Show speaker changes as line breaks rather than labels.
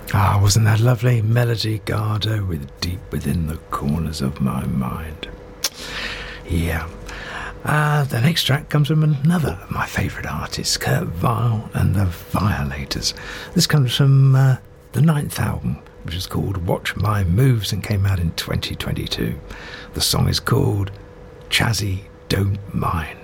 Ah, wasn't that lovely? Melody Gardot with Deep Within the Corners of My Mind. Yeah. The next track comes from another of my favourite artists, Kurt Weill and the Violators. This comes from the 9th album, which is called Watch My Moves and came out in 2022. The song is called Chazzy Don't Mind.